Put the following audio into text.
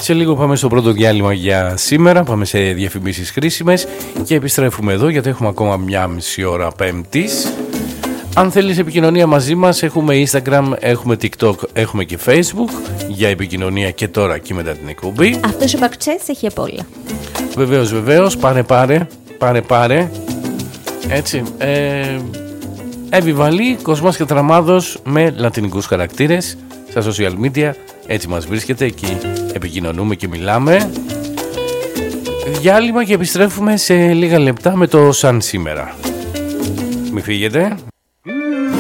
Σε λίγο πάμε στο πρώτο διάλειμμα για σήμερα. Πάμε σε διαφημίσεις χρήσιμες και επιστρέφουμε εδώ γιατί έχουμε ακόμα μια μισή ώρα Πέμπτης. Αν θέλεις επικοινωνία μαζί μας, έχουμε Instagram, έχουμε TikTok, έχουμε και Facebook για επικοινωνία και τώρα και μετά την εκπομπή. Αυτός ο Μπακτσές έχει απ' όλα. Βεβαίως, πάρε. Έτσι, Εβιβαλή, Κοσμάς και Τραμάδος με λατινικούς χαρακτήρες στα social media. Έτσι μας βρίσκεται, εκεί επικοινωνούμε και μιλάμε. Διάλειμμα και επιστρέφουμε σε λίγα λεπτά με το Σαν σήμερα. Μη φύγετε.